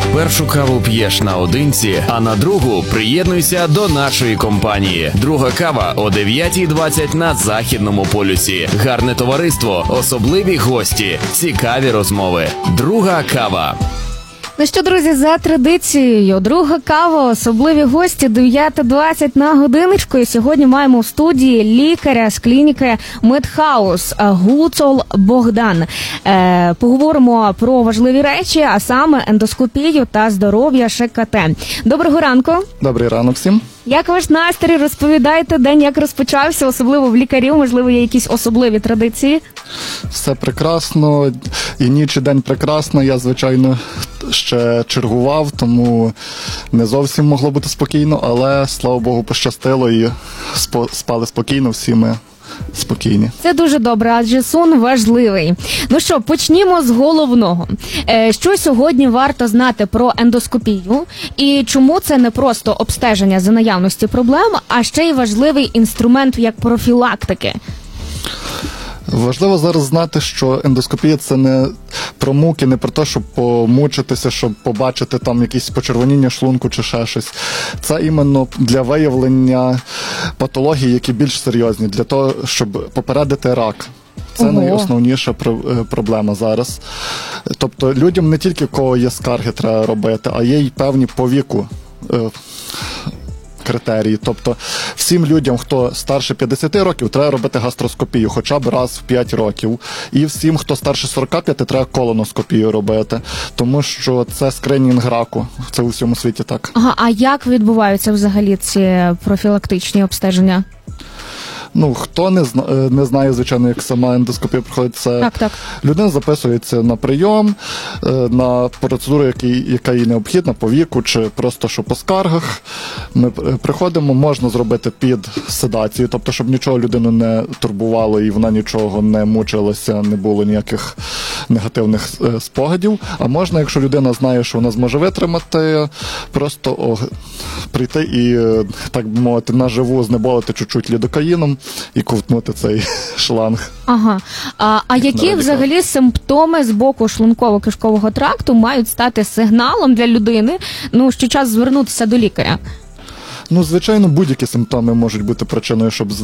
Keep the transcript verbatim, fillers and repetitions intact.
Першу каву п'єш наодинці, а на другу приєднуйся до нашої компанії. Друга кава о дев'ятій двадцять на Західному полюсі. Гарне товариство, особливі гості, цікаві розмови. Друга кава. Ну що, друзі, за традицією, друга кава, особливі гості, дев'ята двадцять на годиночку. І сьогодні маємо в студії лікаря з клініки Медхаус Гуцул Богдан. Е, поговоримо про важливі речі, а саме ендоскопію та здоров'я ШКТ. Доброго ранку. Добрий ранок всім. Як ваш настрій? Розповідайте, день як розпочався, особливо в лікарів, можливо, є якісь особливі традиції? Все прекрасно, і ніч, і день прекрасно. Я, звичайно, ще чергував, тому не зовсім могло бути спокійно, але, слава Богу, пощастило і спали спокійно, всі ми спокійні. Це дуже добре, адже сон важливий. Ну що, почнімо з головного. Е, що сьогодні варто знати про ендоскопію і чому це не просто обстеження за наявності проблем, а ще й важливий інструмент як профілактики? Важливо зараз знати, що ендоскопія – це не про муки, не про те, щоб помучитися, щоб побачити там якісь почервоніння шлунку чи ще щось. Це іменно для виявлення патологій, які більш серйозні, для того, щоб попередити рак. Це Ого. найосновніша проблема зараз. Тобто людям не тільки в кого є скарги треба робити, а є й певні по віку критерії. Тобто всім людям, хто старше п'ятдесят років, треба робити гастроскопію хоча б раз в п'ять років. І всім, хто старше сорока п'яти, треба колоноскопію робити. Тому що це скринінг раку. Це у всьому світі так. Ага, а як відбуваються взагалі ці профілактичні обстеження? Ну, хто не, зна, не знає, звичайно, як сама ендоскопія проходить, це так, так. людина записується на прийом, на процедуру, який, яка їй необхідна, по віку, чи просто що по скаргах. Ми приходимо, можна зробити під седацією, тобто, щоб нічого людину не турбувало і вона нічого не мучилася, не було ніяких негативних спогадів. А можна, якщо людина знає, що вона зможе витримати, просто о, прийти і, так би мовити, наживу знеболити чуть-чуть лідокаїном і ковтнути цей шланг. Ага. А, а які взагалі симптоми з боку шлунково-кишкового тракту мають стати сигналом для людини, ну, що час звернутися до лікаря? Ну, звичайно, будь-які симптоми можуть бути причиною, щоб